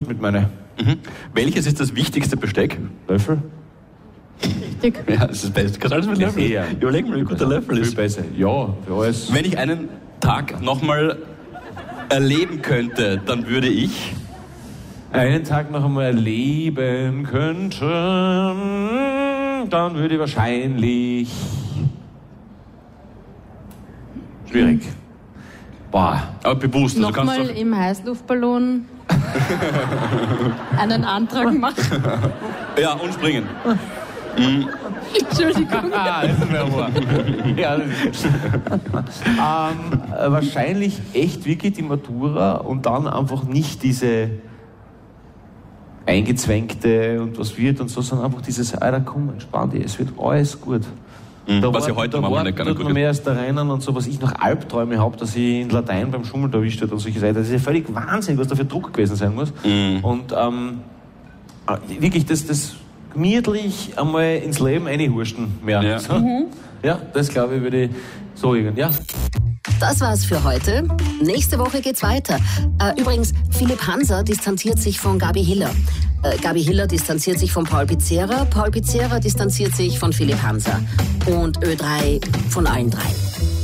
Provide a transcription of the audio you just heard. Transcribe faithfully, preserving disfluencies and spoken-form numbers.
mit meinen. Mhm. Welches ist das wichtigste Besteck? Löffel? Richtig. Ja, das ist das Beste. Kannst du alles mit Löffel? Ja. Überleg mal, wie gut der Löffel ist. Viel besser. Ja, für alles. Wenn ich einen Tag nochmal erleben könnte, dann würde ich... einen Tag noch einmal erleben könnte, dann würde ich wahrscheinlich... Schwierig. Boah. Aber bewusst. Also kannst Nochmal du im Heißluftballon einen Antrag machen. ja, und springen. Entschuldigung. Ah, das ist mir Humor. Ja, das ist ähm, äh, wahrscheinlich echt wirklich die Matura und dann einfach nicht diese eingezwängte und was wird und so, sondern einfach dieses, Alter, komm, entspann dich, es wird alles gut. Mhm, Da was war, ja heute da manchmal war nicht ganz dort gut noch ist. mehr als da rennen und so, was ich noch Albträume habe, dass ich in Latein beim Schummeln erwischt wird und solche Sachen. Das ist ja völlig Wahnsinn, was da für Druck gewesen sein muss. Mhm. Und ähm, wirklich, das, das gemütlich einmal ins Leben reinhursten mehr. Ja. So. Ja, das glaube ich, würde ich so irgendwie, ja. Das war's für heute. Nächste Woche geht's weiter. Äh, übrigens, Philipp Hanser distanziert sich von Gabi Hiller. Äh, Gabi Hiller distanziert sich von Paul Pizzera. Paul Pizzera distanziert sich von Philipp Hanser. Und Ö drei von allen drei.